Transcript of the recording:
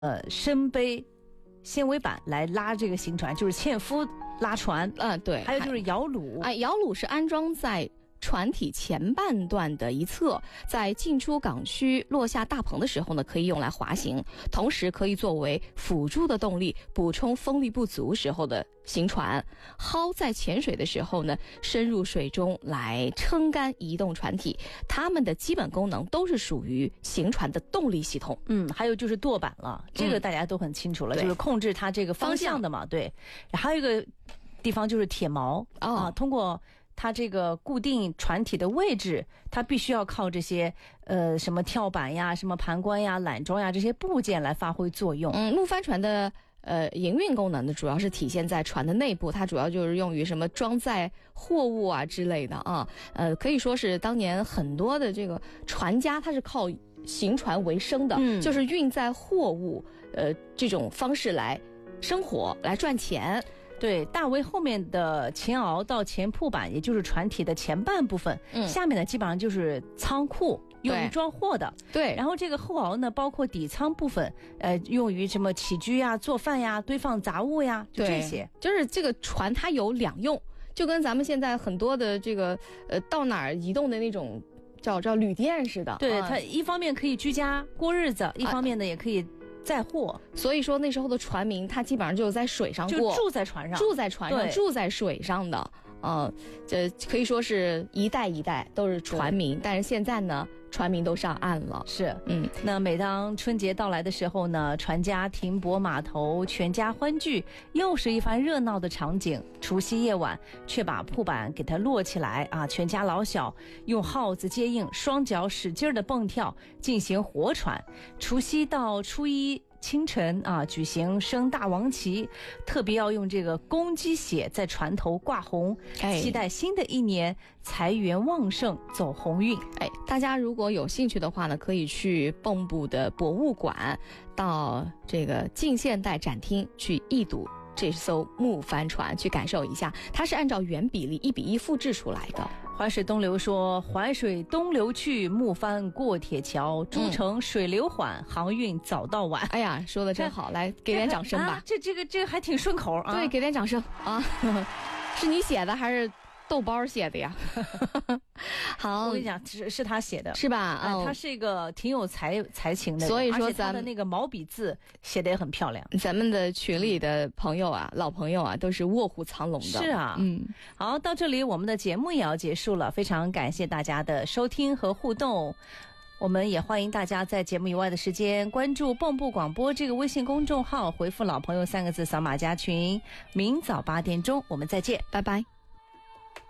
深杯纤维板来拉这个行船，就是纤夫拉船。 对。 还有就是摇橹， 摇橹是安装在船体前半段的一侧，在进出港区落下大棚的时候呢，可以用来滑行，同时可以作为辅助的动力，补充风力不足时候的行船。蒿在潜水的时候呢，深入水中来撑杆移动船体，它们的基本功能都是属于行船的动力系统。 还有就是舵板了，这个大家都很清楚了，就是控制它这个方向的嘛。对，还有一个地方就是铁锚通过它这个固定船体的位置，它必须要靠这些什么跳板呀、什么盘关呀、缆桩呀这些部件来发挥作用。 木帆船的营运功能呢，主要是体现在船的内部，它主要就是用于什么装载货物啊之类的啊。可以说是当年很多的这个船家，他是靠行船为生的，就是运载货物这种方式来生活来赚钱。 对，大桅后面的前螯到前铺板，也就是船体的前半部分，下面呢基本上就是仓库，用于装货的。 对， 然后这个后螯呢，包括底舱部分，用于什么起居呀、做饭呀、堆放杂物呀，就这些。 就是这个船它有两用，就跟咱们现在很多的这个到哪儿移动的那种叫旅店似的。 对，它一方面可以居家过日子，一方面呢也可以载货。 所以说那时候的船民他基本上就是在水上过， 就住在船上， 住在水上的。这可以说是一代一代都是船民，但是现在呢，船民都上岸了。 是，那每当春节到来的时候呢，船家停泊码头，全家欢聚，又是一番热闹的场景。除夕夜晚，却把铺板给它摞起来啊，全家老小用号子接应，双脚使劲的蹦跳，进行活船。除夕到初一清晨啊，举行升大王旗，特别要用这个公鸡血在船头挂红，期待新的一年财源旺盛，走鸿运。 大家如果有兴趣的话呢，可以去蚌埠的博物馆，到这个近现代展厅去一睹这艘木帆船，去感受一下，它是按照原比例1:1复制出来的。 淮水东流说，淮水东流去，木帆过铁桥，诸城水流缓，航运早到晚。 哎呀，说的真好，来给点掌声吧。 这个还挺顺口啊。 对，给点掌声啊。是你写的还是豆包写的呀？好， 我跟你讲，是他写的， 是吧？ 他是一个挺有才情的， 所以说而且他的那个毛笔字写的也很漂亮。 咱们的群里的朋友啊，老朋友啊，都是卧虎藏龙的。 是啊，好，到这里我们的节目也要结束了，非常感谢大家的收听和互动。我们也欢迎大家在节目以外的时间关注蚌埠广播这个微信公众号，回复老朋友3个字，扫码加群。明早8点钟我们再见， 拜拜。